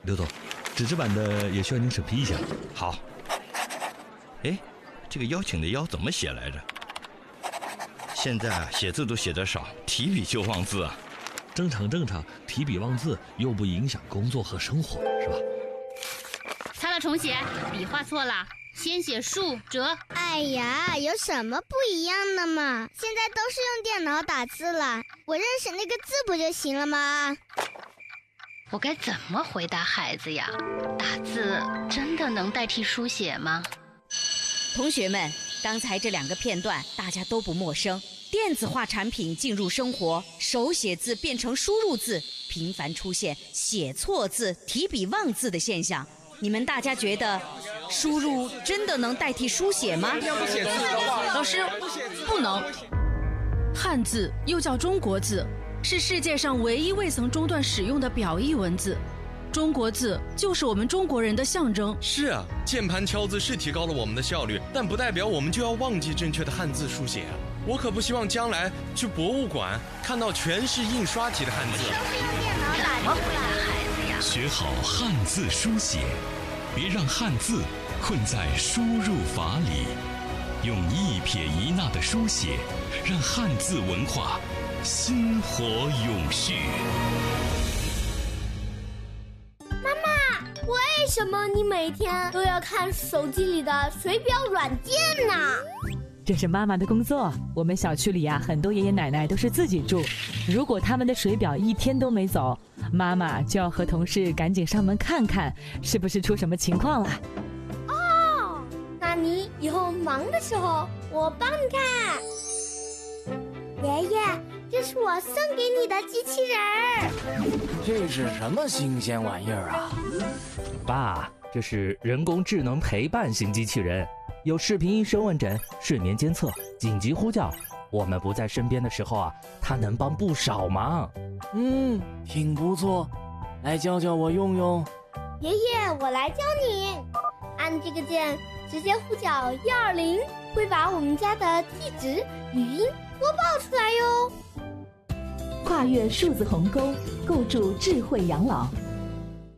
刘总，纸质版的也需要您审批一下。 好。哎，这个邀请的邀怎么写来着？现在啊，写字都写得少，提笔就忘字啊。 正常，提笔忘字又不影响工作和生活，是吧？ 擦了重写，笔画错了，先写竖折。 哎呀，有什么不一样的嘛？现在都是用电脑打字了，我认识那个字不就行了吗？ 我该怎么回答孩子呀？打字真的能代替书写吗？ 同学们，刚才这2个片段大家都不陌生。电子化产品进入生活，手写字变成输入字，频繁出现写错字、提笔忘字的现象。你们大家觉得输入真的能代替书写吗？ 老师，不能。汉字又叫中国字，是世界上唯一未曾中断使用的表意文字。中国字就是我们中国人的象征。 是啊，键盘敲字是提高了我们的效率，但不代表我们就要忘记正确的汉字书写啊！我可不希望将来去博物馆看到全是印刷体的汉字。 怎么回答孩子呀？ 学好汉字书写，别让汉字困在输入法里，用一撇一捺的书写，让汉字文化薪火永续。 为什么你每天都要看手机里的水表软件呢？ 这是妈妈的工作。我们小区里啊，很多爷爷奶奶都是自己住，如果他们的水表一天都没走，妈妈就要和同事赶紧上门看看，是不是出什么情况了。 哦，那你以后忙的时候，我帮你看。爷爷，这是我送给你的机器人儿。 这是什么新鲜玩意儿啊？ 爸，这是人工智能陪伴型机器人，有视频医生问诊、睡眠监测、紧急呼叫。我们不在身边的时候啊，它能帮不少忙。 挺不错，来教教我用用。 爷爷，我来教你。按这个键，直接呼叫120，会把我们家的地址、语音播报出来哟。 跨越数字鸿沟，构筑智慧养老。